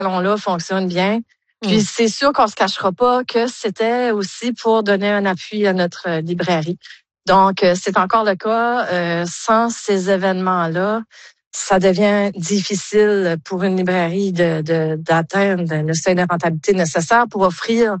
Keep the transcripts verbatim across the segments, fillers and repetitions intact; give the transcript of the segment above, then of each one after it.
salon-là fonctionne bien. Puis mmh. c'est sûr qu'on se cachera pas que c'était aussi pour donner un appui à notre librairie. Donc, c'est encore le cas. Euh, sans ces événements-là, ça devient difficile pour une librairie de, de, d'atteindre le seuil de rentabilité nécessaire pour offrir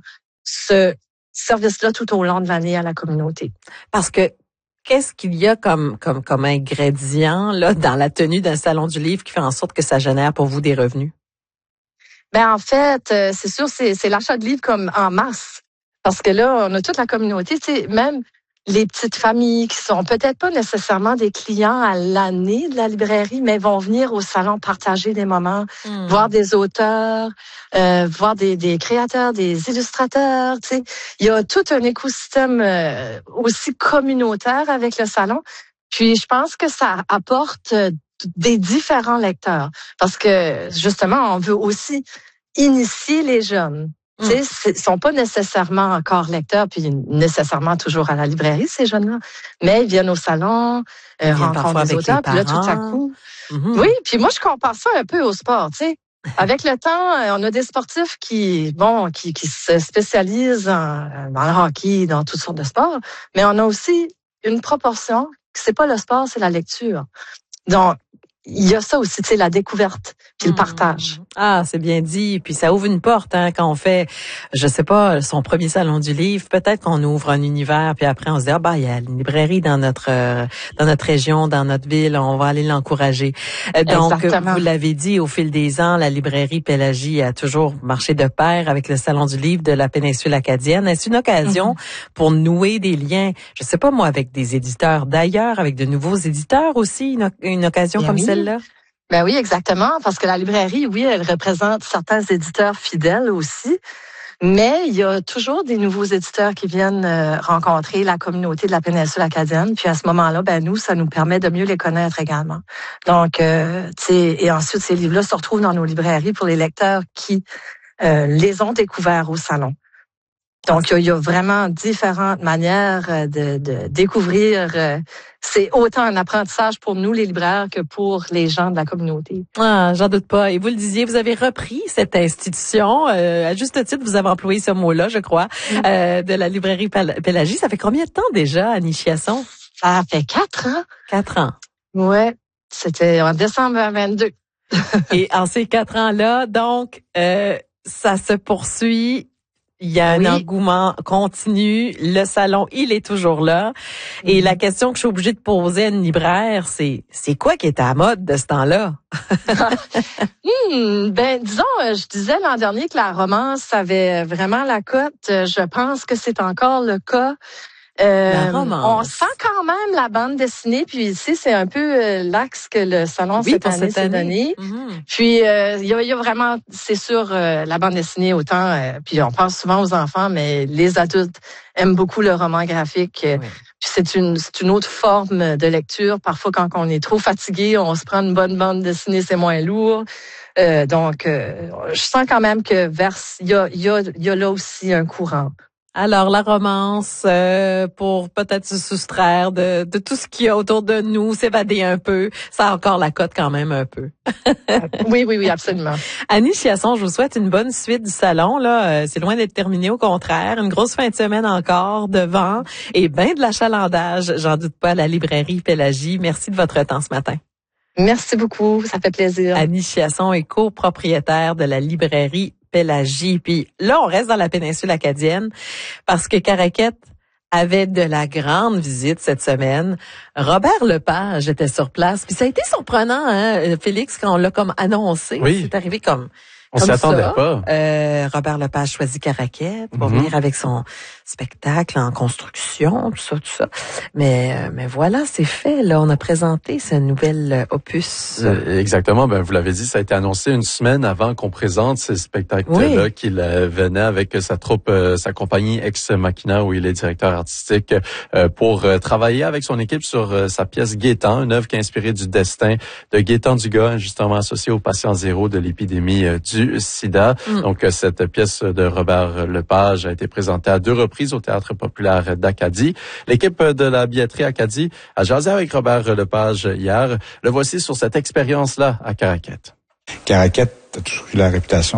ce service-là tout au long de l'année à la communauté. Parce que qu'est-ce qu'il y a comme, comme, comme ingrédient là, dans la tenue d'un salon du livre qui fait en sorte que ça génère pour vous des revenus? Ben en fait, c'est sûr, c'est, c'est l'achat de livres comme en masse. Parce que là, on a toute la communauté, tu sais, même les petites familles qui sont peut-être pas nécessairement des clients à l'année de la librairie, mais vont venir au salon partager des moments, mmh. voir des auteurs, euh, voir des, des créateurs, des illustrateurs. Tu sais, il y a tout un écosystème euh, aussi communautaire avec le salon. Puis je pense que ça apporte des différents lecteurs, parce que justement, on veut aussi initier les jeunes. Tu sais, ils sont pas nécessairement encore lecteurs, puis nécessairement toujours à la librairie, ces jeunes-là, mais ils viennent au salon, euh, rencontrent des auteurs, puis là, tout à coup... Mm-hmm. Oui, puis moi, je compare ça un peu au sport, tu sais. Avec le temps, on a des sportifs qui, bon, qui, qui se spécialisent en, dans le hockey, dans toutes sortes de sports, mais on a aussi une proportion, c'est pas le sport, c'est la lecture. Donc, il y a ça aussi, tu sais, la découverte puis le partage. Ah, c'est bien dit. Puis ça ouvre une porte, hein, quand on fait, je sais pas, son premier salon du livre. Peut-être qu'on ouvre un univers, puis après on se dit, ah bah, il y a une librairie dans notre euh, dans notre région, dans notre ville, on va aller l'encourager. Euh, donc, Exactement. Vous l'avez dit, au fil des ans, la librairie Pélagie a toujours marché de pair avec le salon du livre de la péninsule acadienne. Est-ce une occasion mm-hmm. pour nouer des liens, je sais pas moi, avec des éditeurs d'ailleurs, avec de nouveaux éditeurs aussi, une, une occasion Bien comme oui. celle-là? Ben oui, exactement, parce que la librairie, oui, elle représente certains éditeurs fidèles aussi, mais il y a toujours des nouveaux éditeurs qui viennent euh, rencontrer la communauté de la péninsule acadienne, puis à ce moment-là, ben nous, ça nous permet de mieux les connaître également. Donc, euh, tu sais, et ensuite, ces livres-là se retrouvent dans nos librairies pour les lecteurs qui euh, les ont découverts au salon. Donc, il y, y a vraiment différentes manières de, de découvrir. Euh, c'est autant un apprentissage pour nous, les libraires, que pour les gens de la communauté. Ah, j'en doute pas. Et vous le disiez, vous avez repris cette institution. Euh, à juste titre, vous avez employé ce mot-là, je crois, mm-hmm. euh, de la librairie Pélagie. Ça fait combien de temps déjà, Annie Chiasson? Ça fait quatre ans. Quatre ans. Ouais, c'était en décembre vingt-deux. Et en ces quatre ans-là, donc, euh, ça se poursuit. Il y a un oui. engouement continu. Le salon, il est toujours là. Mm-hmm. Et la question que je suis obligée de poser à une libraire, c'est, c'est quoi qui est à la mode de ce temps-là? hmm, ben, disons, je disais l'an dernier que la romance avait vraiment la cote. Je pense que c'est encore le cas. Euh, la romance. On sent quand même la bande dessinée, puis ici, c'est un peu euh, l'axe que le salon oui, cette année cette s'est donné. Mm-hmm. Puis, il euh, y, a, y a vraiment, c'est sûr, euh, la bande dessinée autant, euh, puis on pense souvent aux enfants, mais les adultes aiment beaucoup le roman graphique. Oui. Puis c'est une, c'est une autre forme de lecture. Parfois, quand on est trop fatigué, on se prend une bonne bande dessinée, c'est moins lourd. Euh, donc, euh, je sens quand même que vers, il y a, y a, y a là aussi un courant. Alors, la romance, euh, pour peut-être se soustraire de, de tout ce qu'il y a autour de nous, s'évader un peu, ça a encore la cote quand même un peu. oui, oui, oui, absolument. Annie Chiasson, je vous souhaite une bonne suite du salon. Là, c'est loin d'être terminé, au contraire. Une grosse fin de semaine encore devant et ben de l'achalandage, j'en doute pas, à la librairie Pélagie. Merci de votre temps ce matin. Merci beaucoup, ça fait plaisir. Annie Chiasson est copropriétaire de la librairie Pélagie. Puis là, on reste dans la péninsule acadienne parce que Caraquette avait de la grande visite cette semaine. Robert Lepage était sur place. Puis ça a été surprenant, hein, Félix, quand on l'a comme annoncé. Oui. C'est arrivé comme... On s'y attendait pas. Euh, Robert Lepage choisit Caraquette pour mm-hmm. venir avec son spectacle en construction, tout ça, tout ça. Mais, euh, mais voilà, c'est fait. Là, on a présenté ce nouvel opus. Euh, exactement. Ben, vous l'avez dit, ça a été annoncé une semaine avant qu'on présente ce spectacle-là, oui. qu'il euh, venait avec sa troupe, euh, sa compagnie Ex Machina, où il est directeur artistique, euh, pour euh, travailler avec son équipe sur euh, sa pièce Gaétan, une œuvre qui est inspirée du destin de Gaétan Dugas, justement associé au patient zéro de l'épidémie euh, du sida. Mm. Donc, cette pièce de Robert Lepage a été présentée à deux reprises au Théâtre populaire d'Acadie. L'équipe de la billetterie Acadie a jasé avec Robert Lepage hier. Le voici sur cette expérience-là à Caraquette. Caraquette a toujours eu la réputation